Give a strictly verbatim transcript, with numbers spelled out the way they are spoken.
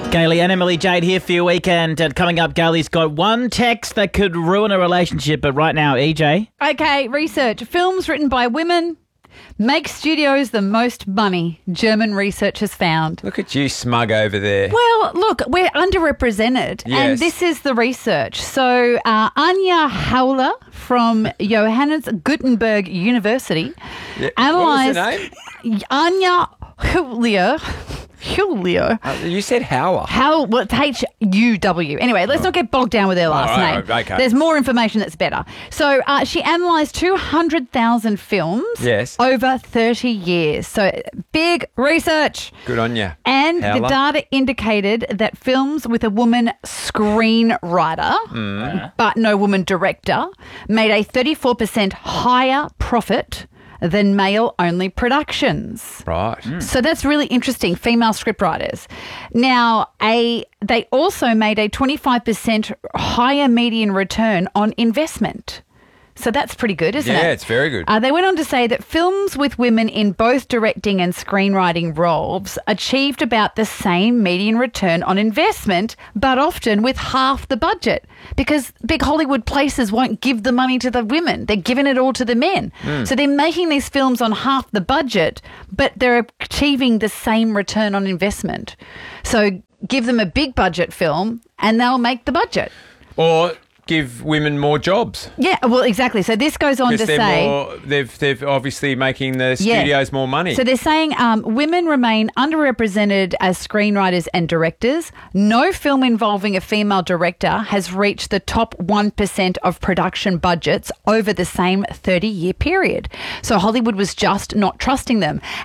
Gailey and Emily Jade here for your weekend. And coming up, Gailey's got one text that could ruin a relationship. But right now, E J. Okay, research. Films written by women make studios the most money, German research has found. Look at you smug over there. Well, look, we're underrepresented, Yes. and this is the research. So uh, Anja Hauler from Johannes Gutenberg University Yeah, analysed... What was the name? Anja Hauler... Julio. Uh, you said Hauer. How, well, it's H U W. Anyway, let's not get bogged down with their last Oh, name. right, okay. There's more information that's better. So uh, she analysed two hundred thousand films Yes. over thirty years. So big research. Good on you. And Howler. the data indicated that films with a woman screenwriter, Mm. but no woman director, made a thirty-four percent higher profit than male-only productions. Right. So that's really interesting, female scriptwriters. Now, a they also made a twenty-five percent higher median return on investment. So that's pretty good, isn't it? Yeah, it's very good. Uh, they went on to say that films with women in both directing and screenwriting roles achieved about the same median return on investment, but often with half the budget, because big Hollywood places won't give the money to the women. They're giving it all to the men. Mm. So they're making these films on half the budget, but they're achieving the same return on investment. So give them a big budget film and they'll make the budget. Or give women more jobs. Yeah, well, exactly. So this goes on to Because they're say... more, they've, they've obviously making the Yeah. studios more money. So they're saying um, women remain underrepresented as screenwriters and directors. No film involving a female director has reached the top one percent of production budgets over the same thirty-year period. So Hollywood was just not trusting them.